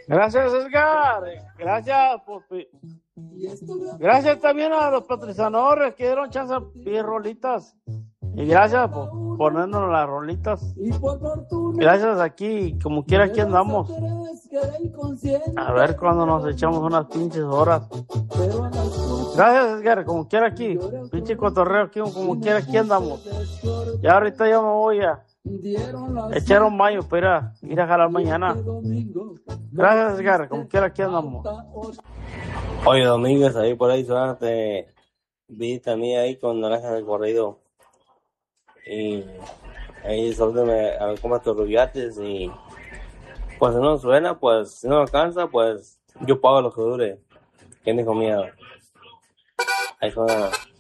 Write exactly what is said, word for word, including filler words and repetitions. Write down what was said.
Gracias, Edgar. Gracias por... Gracias también a los patrocinadores que dieron chance a pedir rolitas. Y gracias por ponernos las rolitas. Gracias aquí, como quiera aquí andamos. A ver cuando nos echamos unas pinches horas. Gracias, Edgar, como quiera aquí. Pinche cotorreo aquí, como quiera aquí andamos. Ya ahorita yo me voy a echar un baño para ir a, ir a jalar mañana. Gracias, Edgar, como quiera aquí andamos. Oye, Domínguez, ahí por ahí te vi también ahí con Naranja del Corrido. Y ahí solo me a ver cómo tus rubiates y pues si no suena, pues si no alcanza, pues yo pago lo que dure. ¿Quién dijo miedo? Ahí suena.